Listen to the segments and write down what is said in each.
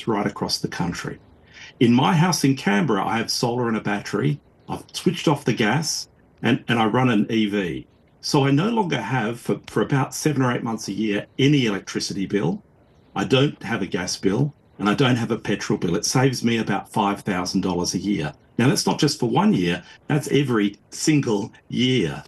used right across the country. In my house in Canberra, I have solar and a battery. I've switched off the gas and I run an EV. So I no longer have, for about 7 or 8 months a year, any electricity bill. I don't have a gas bill and I don't have a petrol bill. It saves me about $5,000 a year. Now, that's not just for 1 year, that's every single year.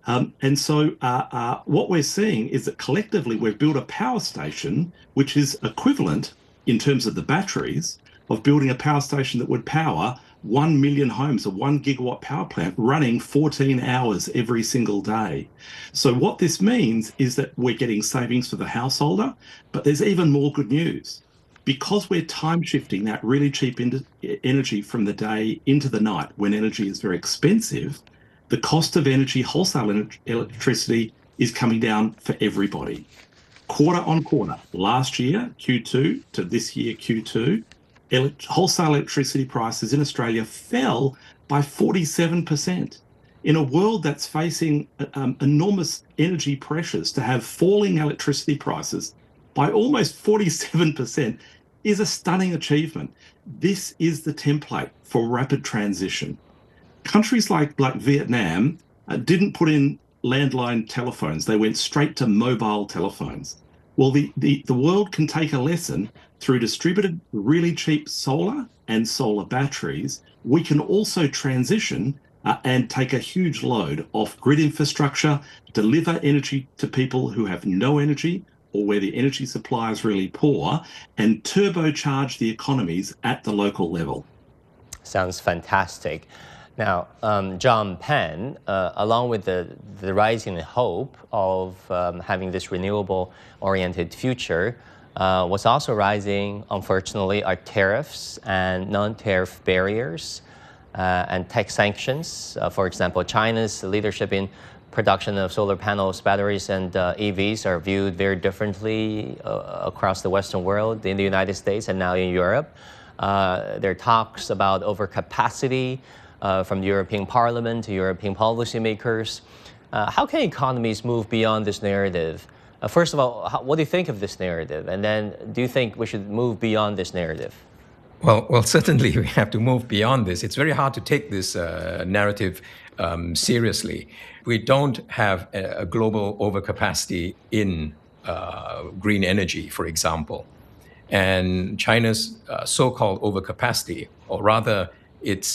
What we're seeing is that collectively we've built a power station which is equivalent in terms of the batteries of building a power station that would power 1 million homes, a 1 gigawatt power plant running 14 hours every single day. So what this means is that we're getting savings for the householder, but there's even more good news. Because we're time shifting that really cheap energy from the day into the night when energy is very expensive, the cost of energy, wholesale electricity, is coming down for everybody. Quarter on quarter, last year, Q2 to this year, Q2, wholesale electricity prices in Australia fell by 47%. In a world that's facing enormous energy pressures, to have falling electricity prices by almost 47% is a stunning achievement. This is the template for rapid transition. Countries like Vietnam didn't put in landline telephones. They went straight to mobile telephones. Well, the world can take a lesson through distributed, really cheap solar and solar batteries. We can also transition and take a huge load off grid infrastructure, deliver energy to people who have no energy or where the energy supply is really poor, and turbocharge the economies at the local level. Sounds fantastic. Now, John Pan, along with the rising hope of having this renewable-oriented future, what's also rising, unfortunately, are tariffs and non-tariff barriers and tech sanctions. For example, China's leadership in production of solar panels, batteries, and EVs are viewed very differently across the Western world, in the United States and now in Europe. There are talks about overcapacity from the European Parliament to European policymakers. How can economies move beyond this narrative? First of all, what do you think of this narrative? And then do you think we should move beyond this narrative? Well, certainly we have to move beyond this. It's very hard to take this narrative seriously. We don't have a global overcapacity in green energy, for example. And China's so-called overcapacity, or rather its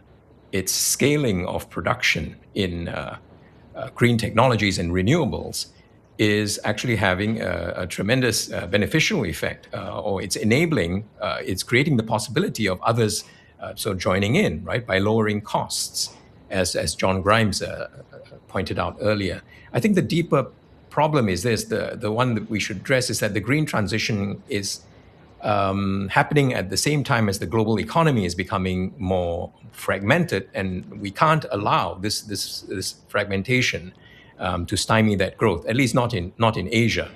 scaling of production in green technologies and renewables, is actually having a tremendous beneficial effect, or it's creating the possibility of others joining in, right, by lowering costs, as John Grimes pointed out earlier. I think the deeper problem is this, the one that we should address, is that the green transition is happening at the same time as the global economy is becoming more fragmented, and we can't allow this fragmentation to stymie that growth, at least not in Asia.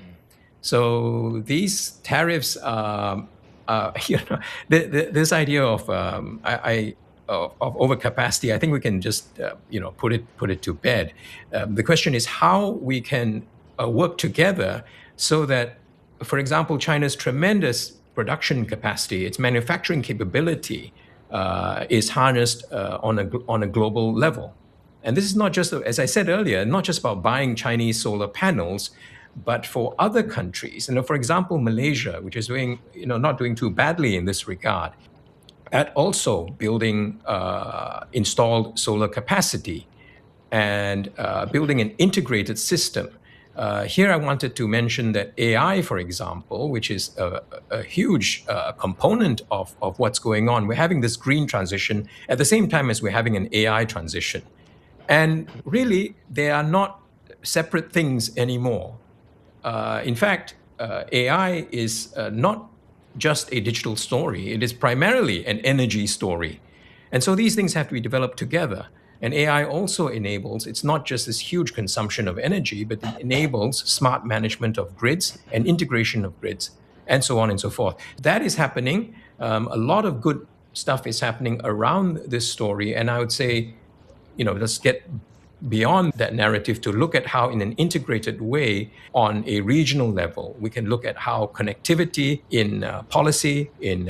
So these tariffs, this idea of overcapacity, I think we can just put it to bed. The question is how we can work together so that, for example, China's tremendous production capacity, its manufacturing capability, is harnessed on a global level. And this is not just, as I said earlier, not just about buying Chinese solar panels, but for other countries. For example, Malaysia, which is not doing too badly in this regard, at also building installed solar capacity and building an integrated system. Here I wanted to mention that AI, for example, which is a huge component of what's going on. We're having this green transition at the same time as we're having an AI transition. And really, they are not separate things anymore. In fact, AI is not just a digital story. It is primarily an energy story. And so these things have to be developed together. And AI also enables, it's not just this huge consumption of energy, but it enables smart management of grids and integration of grids, and so on and so forth. That is happening. A lot of good stuff is happening around this story. And I would say, let's get beyond that narrative to look at how, in an integrated way, on a regional level, we can look at how connectivity in policy, in